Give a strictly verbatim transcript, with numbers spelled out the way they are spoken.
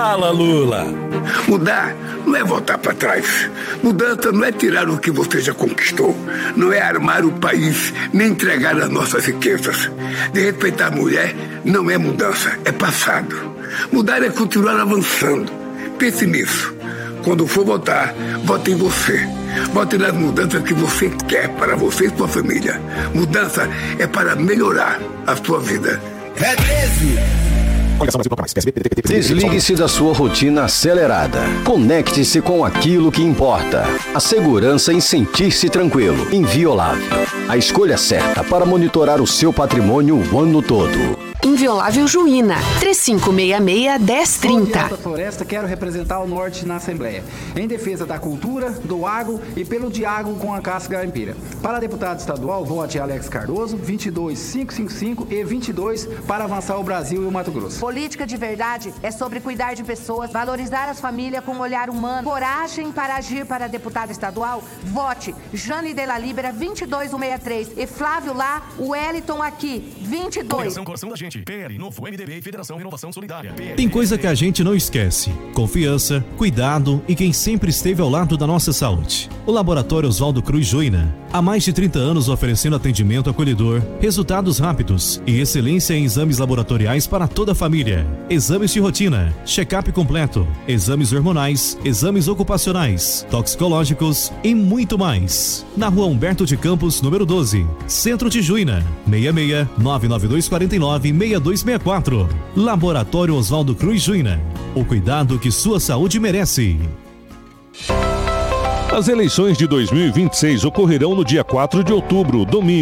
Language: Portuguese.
Fala, Lula. Mudar não é voltar para trás. Mudança não é tirar o que você já conquistou. Não é armar o país, nem entregar as nossas riquezas. De respeitar a mulher não é mudança, é passado. Mudar é continuar avançando. Pense nisso. Quando for votar, vote em você. Vote nas mudanças que você quer para você e sua família. Mudança é para melhorar a sua vida. É treze. Desligue-se da sua rotina acelerada. Conecte-se com aquilo que importa. A segurança em sentir-se tranquilo, inviolável. A escolha certa para monitorar o seu patrimônio o ano todo. Inviolável Juína, três cinco seis seis, um zero três zero. Sou Floresta, quero representar o Norte na Assembleia, em defesa da cultura, do agro e pelo diálogo com a Cássio Garimpira. Para deputado estadual, vote Alex Cardoso, vinte e dois mil quinhentos e cinquenta e cinco e vinte e dois para avançar o Brasil e o Mato Grosso. Política de verdade é sobre cuidar de pessoas, valorizar as famílias com um olhar humano, coragem para agir. Para deputado estadual, vote Jane de la Libera, vinte e dois mil cento e sessenta e três e Flávio lá, Wellington aqui, vinte e dois. Coração, coração da gente. P L, Novo, M D B e Federação Renovação Solidária. P L. Tem coisa que a gente não esquece: confiança, cuidado e quem sempre esteve ao lado da nossa saúde. O Laboratório Oswaldo Cruz Joina, há mais de trinta anos oferecendo atendimento acolhedor, resultados rápidos e excelência em exames laboratoriais para toda a família. Exames de rotina, check-up completo, exames hormonais, exames ocupacionais, toxicológicos e muito mais. Na Rua Humberto de Campos, número doze, Centro de Juína, seis seis nove nove dois quatro nove seis dois seis quatro. Laboratório Oswaldo Cruz Juína. O cuidado que sua saúde merece. As eleições de dois mil e vinte e seis ocorrerão no dia quatro de outubro, domingo.